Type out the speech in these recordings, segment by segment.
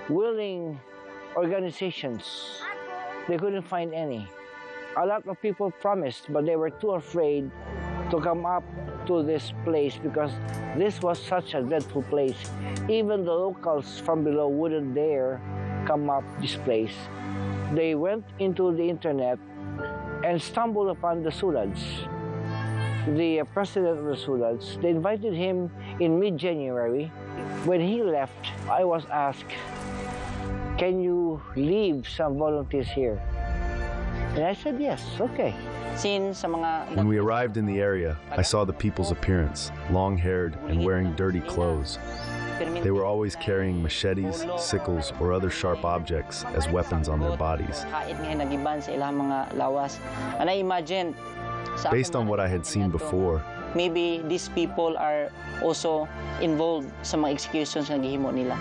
willing organizations. They couldn't find any. A lot of people promised, but they were too afraid to come up to this place because this was such a dreadful place. Even the locals from below wouldn't dare come up this place. They went into the internet and stumbled upon the Sulads, the president of the Sulads. They invited him in mid-January. When he left, I was asked, "Can you leave some volunteers here?" And I said, "Yes, okay." When we arrived in the area, I saw the people's appearance, long-haired and wearing dirty clothes. They were always carrying machetes, sickles, or other sharp objects as weapons on their bodies. Based on what I had seen before, maybe these people are also involved sa mga executions na gihimo nila.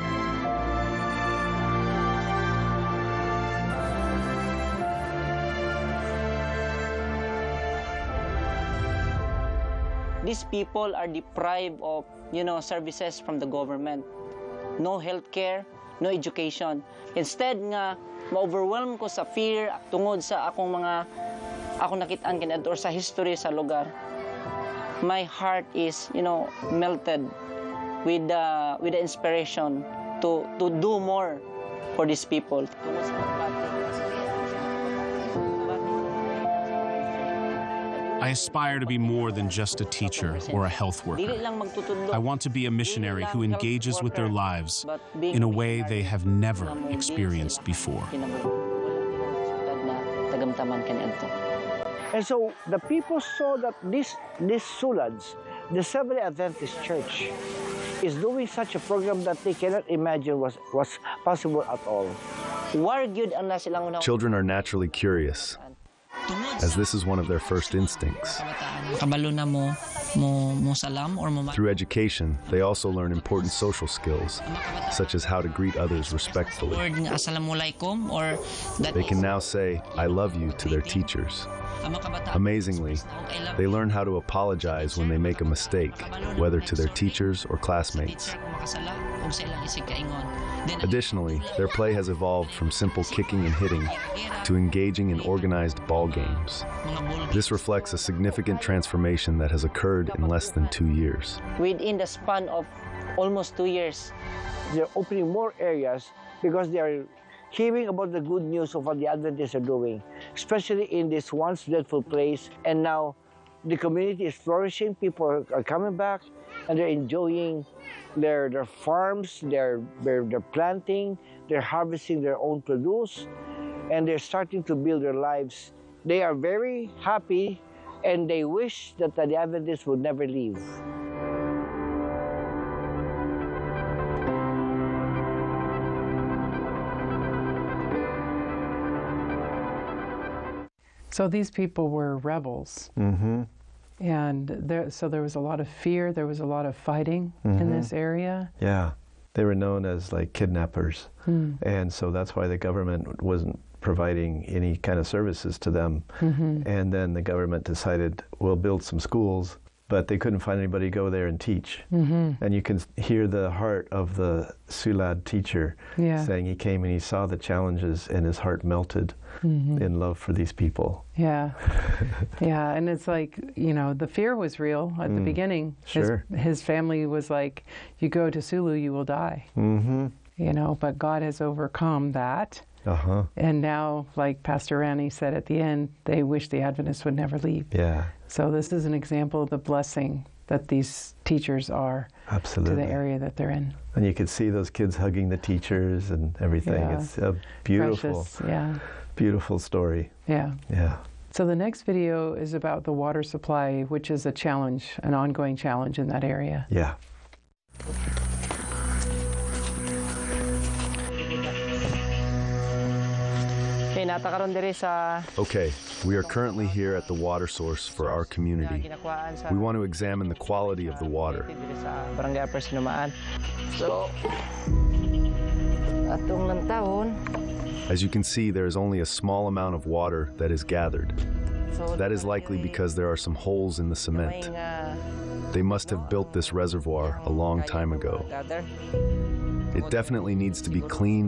These people are deprived of, services from the government. No healthcare, no education. Instead nga, ma-overwhelm ko sa fear tungod sa akong nakitaan kaniadto or sa history sa lugar. My heart is, melted with the inspiration to do more for these people. I aspire to be more than just a teacher or a health worker. I want to be a missionary who engages with their lives in a way they have never experienced before. And so the people saw that this Sulads, the Seventh-day Adventist Church, is doing such a program that they cannot imagine was possible at all. children are naturally curious, as this is one of their first instincts. Through education, they also learn important social skills, such as how to greet others respectfully. They can now say, "I love you" to their teachers. Amazingly, they learn how to apologize when they make a mistake, whether to their teachers or classmates. Additionally, their play has evolved from simple kicking and hitting to engaging in organized ball games. This reflects a significant transformation that has occurred in less than 2 years. Within the span of almost 2 years, they're opening more areas because they are hearing about the good news of what the Adventists are doing, especially in this once dreadful place. And now the community is flourishing. People are coming back and they're enjoying their farms, they're planting, they're harvesting their own produce, and they're starting to build their lives. They are very happy and they wish that the Adventists would never leave. So these people were rebels. Mm-hmm. And there was a lot of fear, there was a lot of fighting in this area. Yeah, they were known as like kidnappers. And so that's why the government wasn't providing any kind of services to them. And then the government decided, we'll build some schools, but they couldn't find anybody to go there and teach. And you can hear the heart of the Sulad teacher saying he came and he saw the challenges and his heart melted in love for these people. Yeah, yeah, and it's like, the fear was real at the beginning. Sure. His family was like, you go to Sulu, you will die. But God has overcome that. And now, like Pastor Randy said at the end, they wish the Adventists would never leave. Yeah. So this is an example of the blessing that these teachers are to the area that they're in. And you could see those kids hugging the teachers and everything. Yeah. It's a beautiful, precious, beautiful story. Yeah. Yeah. So the next video is about the water supply, which is a challenge, an ongoing challenge in that area. Yeah. Okay, we are currently here at the water source for our community. We want to examine the quality of the water. As you can see, there is only a small amount of water that is gathered. That is likely because there are some holes in the cement. They must have built this reservoir a long time ago. It definitely needs to be cleaned